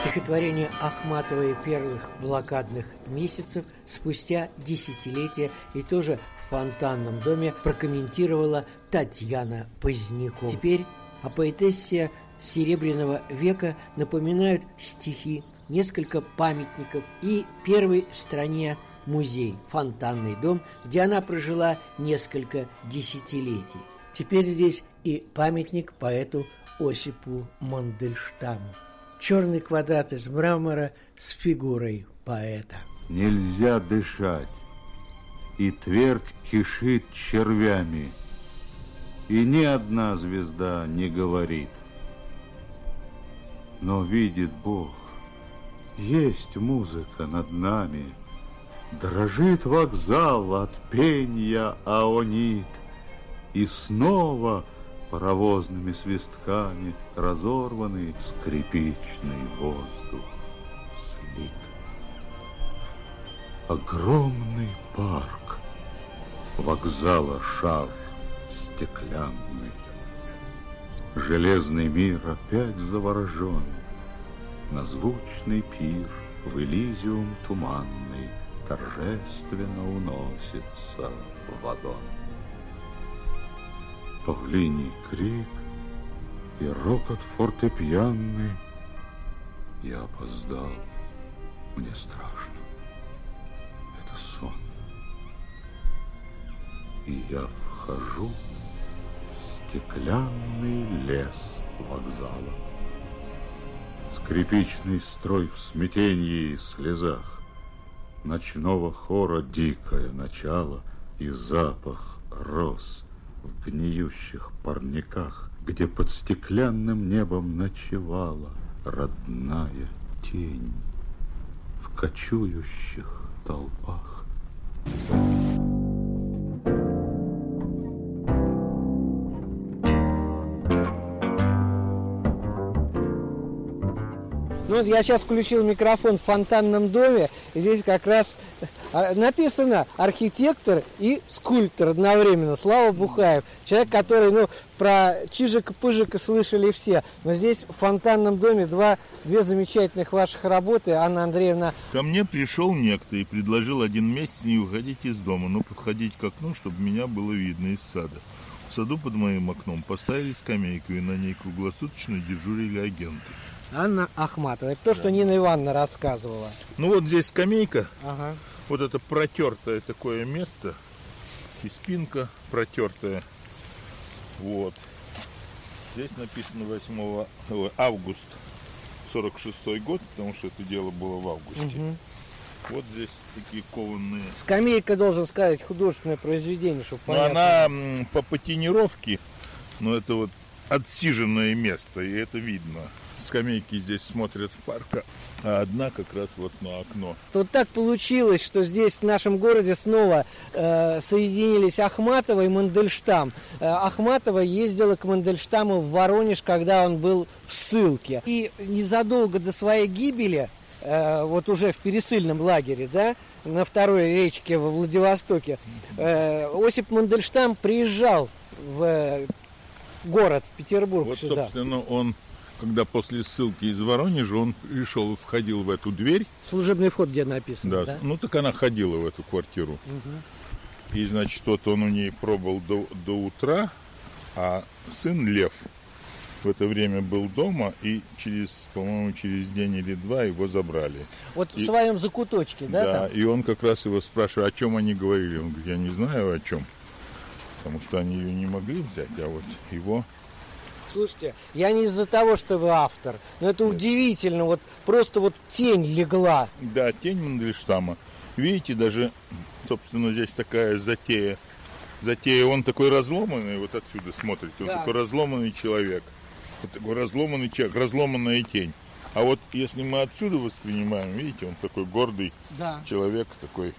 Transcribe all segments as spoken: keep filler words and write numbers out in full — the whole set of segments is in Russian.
Стихотворение Ахматовой первых блокадных месяцев спустя десятилетия и тоже в Фонтанном доме прокомментировала Татьяна Позднякова. Теперь о поэтессе Серебряного века напоминают стихи, несколько памятников и первый в стране музей Фонтанный дом, где она прожила несколько десятилетий. Теперь здесь и памятник поэту Осипу Мандельштаму. Черный квадрат из мрамора с фигурой поэта. Нельзя дышать, и твердь кишит червями, и ни одна звезда не говорит. Но видит Бог, есть музыка над нами, дрожит вокзал от пенья аонит, и снова паровозными свистками разорванный скрипичный воздух слит. Огромный парк, вокзала шар стеклянный, железный мир опять заворожен, на звучный пир в Элизиум туманный торжественно уносится вагон. Павлиний крик и рокот фортепианный. Я опоздал, мне страшно, это сон. И я вхожу в стеклянный лес вокзала. Скрипичный строй в смятении и слезах, ночного хора дикое начало и запах роз в гниющих парниках, где под стеклянным небом ночевала родная тень в кочующих толпах. Ну вот я сейчас включил микрофон в Фонтанном доме, и здесь как раз написано архитектор и скульптор одновременно, Слава Бухаев. Человек, который, ну, про Чижика-Пыжика слышали все. Но здесь в Фонтанном доме два, две замечательных ваших работы, Анна Андреевна. Ко мне пришел некто и предложил один месяц не уходить из дома, но подходить к окну, чтобы меня было видно из сада. В саду под моим окном поставили скамейку, и на ней круглосуточно дежурили агенты. Анна Ахматова. Это то, что Нина Ивановна рассказывала. Ну вот здесь скамейка. Ага. Вот это протертое такое место. И спинка протертая. Вот. Здесь написано восьмого августа сорок шестой год, потому что это дело было в августе. Угу. Вот здесь такие кованые. Скамейка, должен сказать, художественное произведение, чтобы понятно. Но она по патинировке, но это вот отсиженное место, и это видно. Скамейки здесь смотрят в парк, а одна как раз вот на окно. Вот так получилось, что здесь в нашем городе снова э, соединились Ахматова и Мандельштам. Э, Ахматова ездила к Мандельштаму в Воронеж, когда он был в ссылке. И незадолго до своей гибели, э, вот уже в пересыльном лагере, да, на второй речке во Владивостоке, э, Осип Мандельштам приезжал в город, в Петербург вот, сюда. Собственно, он... Когда после ссылки из Воронежа он пришел, входил в эту дверь. Служебный вход, где написано, да? Да, ну так она ходила в эту квартиру. Угу. И, значит, вот он у ней пробыл до, до утра, а сын Лев в это время был дома, и через, по-моему, через день или два его забрали. Вот и, в своем закуточке, да? Да, там? И он как раз его спрашивает, о чем они говорили. Он говорит, я не знаю о чем, потому что они ее не могли взять, а вот его... Слушайте, я не из-за того, что вы автор, но это Нет. удивительно, вот просто вот тень легла. Да, тень Мандельштама. Видите, даже, собственно, здесь такая затея. Затея, он такой разломанный, вот отсюда смотрите, он да. такой разломанный человек. Вот такой разломанный человек, разломанная тень. А вот если мы отсюда воспринимаем, видите, он такой гордый да. человек, такой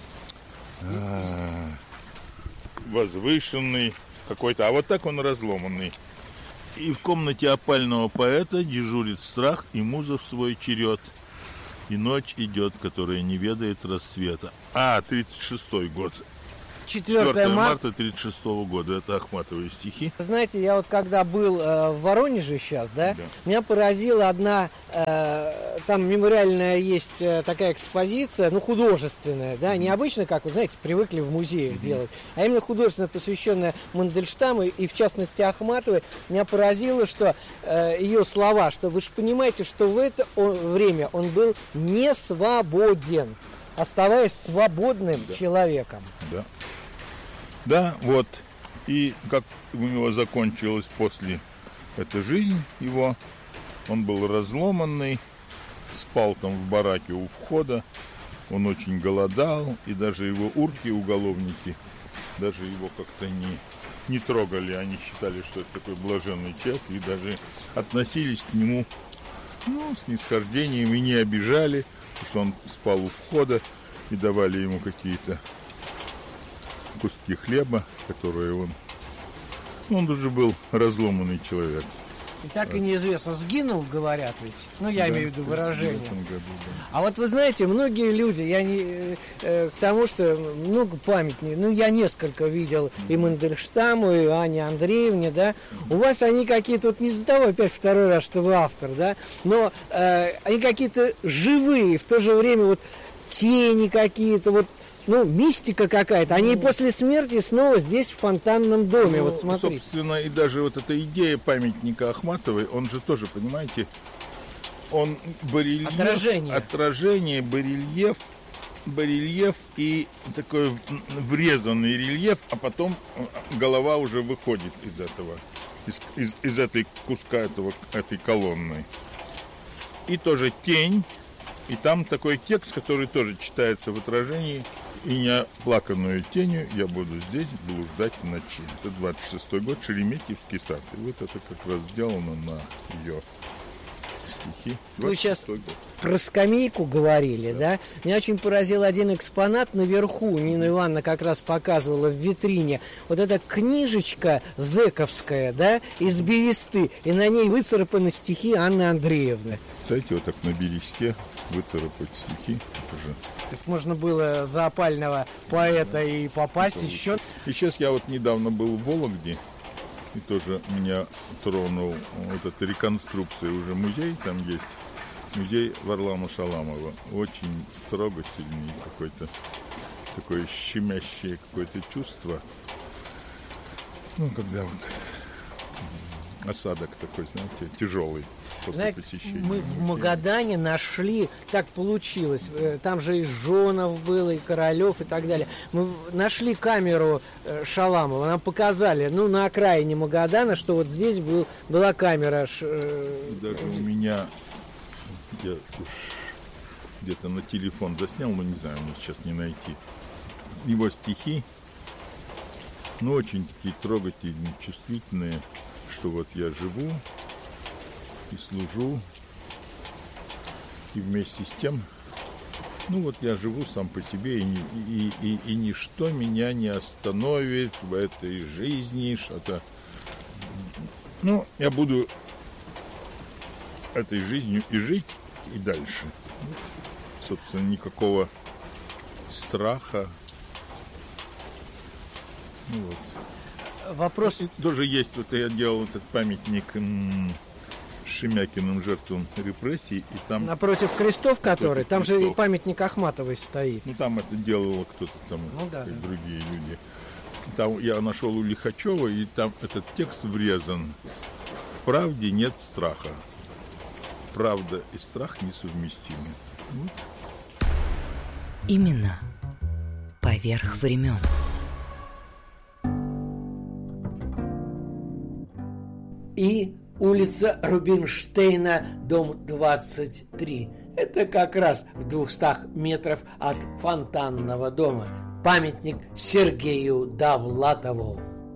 возвышенный какой-то. А вот так он разломанный. И в комнате опального поэта дежурит страх и муза в свой черед. И ночь идет, которая не ведает рассвета. А, тридцать шестой год. четвёртое марта тридцать шестого года. Это Ахматовые стихи. Знаете, я вот когда был э, в Воронеже сейчас, да, да, меня поразила одна, э, там мемориальная есть э, такая экспозиция, ну, художественная, да, необычно, как вы знаете, привыкли в музеях mm-hmm. делать, а именно художественно посвященная Мандельштаму и, в частности, Ахматовой. Меня поразило, что э, ее слова, что вы же понимаете, что в это он, время он был не свободен, оставаясь свободным да. человеком. Да. Да, вот. И как у него закончилась после этой жизнь его, он был разломанный, спал там в бараке у входа, он очень голодал, и даже его урки, уголовники, даже его как-то не, не трогали, они считали, что это такой блаженный человек, и даже относились к нему, ну, с снисхождением и не обижали, потому что он спал у входа, и давали ему какие-то куски хлеба, которые он... Он уже был разломанный человек. И так и неизвестно, сгинул, говорят ведь. Ну, я да, имею в виду выражение. Году, да. А вот вы знаете, многие люди, я не э, к тому, что много памятников, ну, я несколько видел и Мандельштаму, и Анне Андреевне, да. У вас они какие-то, вот не из-за того, опять второй раз, что вы автор, да, но э, они какие-то живые, в то же время вот тени какие-то, вот, ну, мистика какая-то. Они ну, после смерти снова здесь, в фонтанном доме. Ну, вот смотрите. Собственно, и даже вот эта идея памятника Ахматовой, он же тоже, понимаете, он барельеф, отражение, отражение барельеф, барельеф и такой врезанный рельеф, а потом голова уже выходит из этого, из, из, из этой куска этого, этой колонны. И тоже тень. И там такой текст, который тоже читается в отражении. И неоплаканную тенью я буду здесь блуждать в ночи. Это двадцать шестой год, Шереметьевский сад. И вот это как раз сделано на ее стихи. Вы сейчас про скамейку говорили, да. да? Меня очень поразил один экспонат наверху. Нина Ивановна как раз показывала в витрине. Вот эта книжечка зэковская, да, из бересты. И на ней выцарапаны стихи Анны Андреевны. Кстати, вот так на бересте выцарапать стихи. Это же... Так можно было за опального поэта и попасть это еще. И сейчас я вот недавно был в Вологде. И тоже меня тронул вот эта реконструкция, уже музей там есть. Музей Варлама Шаламова. Очень трогательный какой-то, такое щемящее какое-то чувство. Ну, когда вот осадок такой, знаете, тяжелый. Знаете, мы в Магадане нашли, так получилось, там же и Жонов был, и Королев, и так далее. Мы нашли камеру Шаламова, нам показали, ну, на окраине Магадана, что вот здесь был, была камера. Даже у меня, я уж где-то на телефон заснял, но не знаю, мне сейчас не найти. Его стихи, ну, очень такие трогательные, чувствительные, что вот я живу и служу, и вместе с тем, ну вот я живу сам по себе, и, и, и, и ничто меня не остановит в этой жизни, что-то, ну, я буду этой жизнью и жить, и дальше. Собственно, никакого страха. Ну вот. Вопрос... И тоже есть, вот я делал этот памятник м- Шемякиным жертвам репрессий, и там... Напротив крестов, который, там крестов. же и памятник Ахматовой стоит. Ну, там это делало кто-то там, ну, да, да. другие люди. Там я нашел у Лихачева, и там этот текст врезан. В правде нет страха. Правда и страх несовместимы. Вот. Именно поверх времен. И улица Рубинштейна, дом двадцать три. Это как раз в двухстах метров от фонтанного дома. Памятник Сергею Довлатову.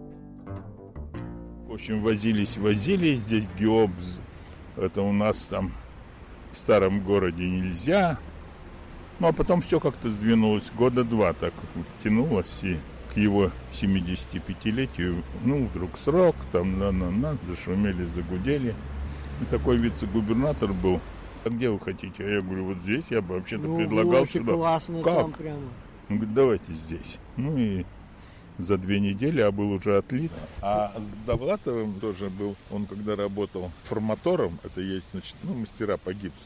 В общем, возились, возились здесь геобз. Это у нас там в старом городе нельзя. Ну, а потом все как-то сдвинулось. Года два так тянулось, и к его семидесятипятилетию, ну, вдруг срок, там, на-на-на, зашумели, загудели. И такой вице-губернатор был. А где вы хотите? А я говорю, вот здесь я бы вообще-то ну, предлагал очень сюда. Классно как? Там прямо. Он говорит, давайте здесь. Ну и за две недели, а был уже отлит. А с Довлатовым тоже был, он когда работал форматором, это есть, значит, ну, мастера по гипсу,